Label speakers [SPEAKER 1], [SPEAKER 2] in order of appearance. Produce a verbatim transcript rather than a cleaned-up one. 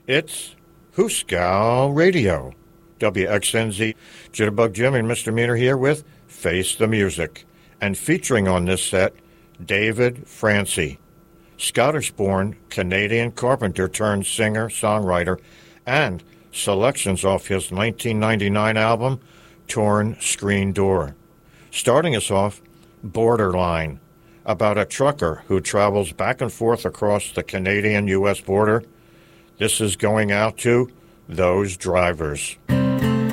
[SPEAKER 1] It's Hooskow Radio. W X N Z, Jitterbug Jim and Mister Meaner here with Face the Music. And featuring on this set, David Francie, Scottish-born Canadian carpenter turned singer, songwriter, and selections off his nineteen ninety-nine album, Torn Screen Door. Starting us off, Borderline, about a trucker who travels back and forth across the Canadian U S border. This is going out to those drivers.